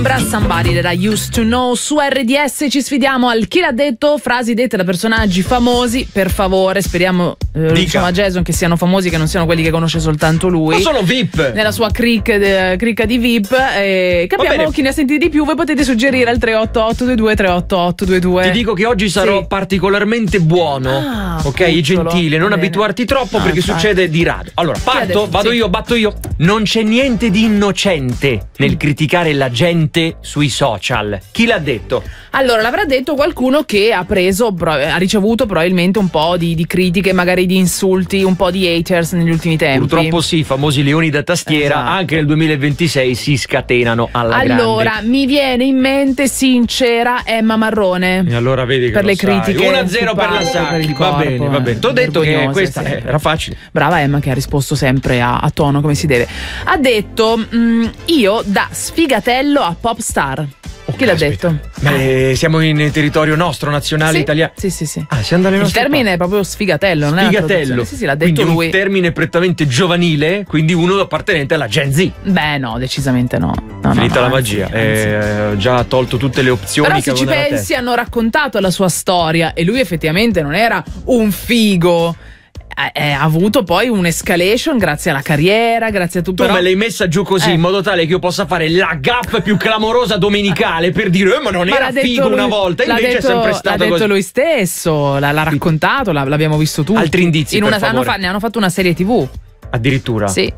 Somebody that I used to know. Su RDS ci sfidiamo al chi l'ha detto, frasi dette da personaggi famosi. Per favore, speriamo diciamo a Jason che siano famosi, che non siano quelli che conosce soltanto lui. Non sono VIP nella sua cricca di VIP. Capiamo chi ne ha sentiti di più. Voi potete suggerire al 38822 38822. Ti dico che oggi sarò particolarmente buono, ok? Gentile, non abituarti troppo perché succede di rado. Allora, batto io. Non c'è niente di innocente nel criticare la gente sui social. Chi l'ha detto? Allora, l'avrà detto qualcuno che ha ricevuto probabilmente un po' di critiche, magari di insulti, un po' di haters negli ultimi tempi. Purtroppo sì, i famosi leoni da tastiera, anche nel 2026 si scatenano alla grande. Allora, mi viene in mente sincera Emma Marrone. E allora vedi che per le critiche 1-0 per la Sacchi. Va bene. T'ho detto che questa era facile. Brava Emma, che ha risposto sempre a tono, come si deve. Ha detto io da sfigatello a pop star. Chi l'ha detto? Siamo in territorio nostro, nazionale, italiano. Sì. Siamo dalle nostre Il termine è proprio sfigatello, non sfigatello. Sì, l'ha detto quindi lui. Un termine prettamente giovanile, quindi uno appartenente alla Gen Z. Beh, no, decisamente no. Finita la magia. Ho già tolto tutte le opzioni. Però che se ci pensi, hanno raccontato la sua storia e lui effettivamente non era un figo. Ha avuto poi un'escalation grazie alla carriera, grazie a tutto. Tu me l'hai messa giù così in modo tale che io possa fare la gaffa più clamorosa domenicale per dire ma non era figo una volta, invece è sempre stato così. L'ha detto lui stesso, l'ha raccontato, l'abbiamo visto tutti. Altri indizi per favore. Ne hanno fatto una serie TV. Addirittura? Sì.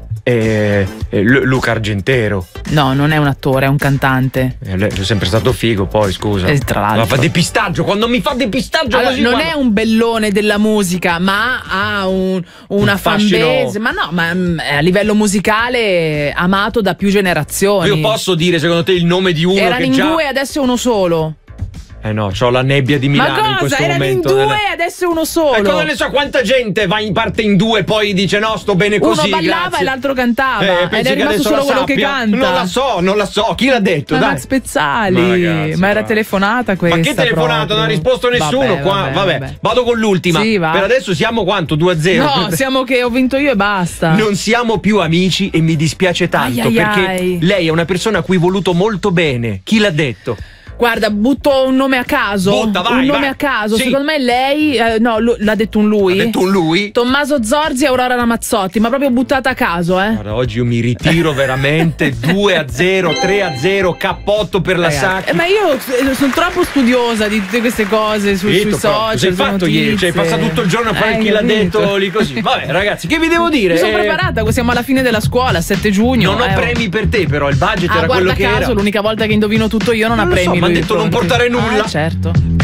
Luca Argentero. No, non è un attore, è un cantante. È sempre stato figo, poi scusa. Tra l'altro. Ma fa depistaggio, quando mi fa depistaggio allora, così. Non è un bellone della musica, ma ha una fanbase. Ma no, ma a livello musicale amato da più generazioni. Io posso dire secondo te il nome di uno erano che in già... due, adesso è uno solo. No, c'ho la nebbia di Milano in questo erano momento. Erano in due e adesso è uno solo. E cosa ne so, quanta gente va in parte in due e poi dice no, sto bene così. Uno ballava grazie. E l'altro cantava. Ed è rimasto solo quello che canta. Non la so, chi l'ha detto? Dai. Max Pezzali. Ma era telefonata questa. Ma che telefonata? Proprio. Non ha risposto nessuno. Vabbè. Vado con l'ultima. Sì, va. Per adesso siamo quanto? 2-0? No, siamo che ho vinto io e basta. Non siamo più amici e mi dispiace tanto perché lei è una persona a cui ho voluto molto bene. Chi l'ha detto? Guarda, butto un nome a caso. Vai. A caso. Sì. Secondo me lei. No, l'ha detto un lui. Ha detto un lui? Tommaso Zorzi e Aurora Ramazzotti. Ma proprio buttata a caso, Guarda, oggi io mi ritiro veramente. 2-0, 3-0, cappotto per la Sacchi. Ma io sono troppo studiosa di tutte queste cose sui social. Cosa hai fatto ieri? Cioè, hai passato tutto il giorno a fare chi l'ha detto lì così. Vabbè, ragazzi, che vi devo dire? Mi sono preparata, siamo alla fine della scuola, 7 giugno. Non ho premi per te, però il budget era quello che era. Guarda caso, l'unica volta che indovino tutto io non ha premi. Mi ha detto non portare nulla. Certo.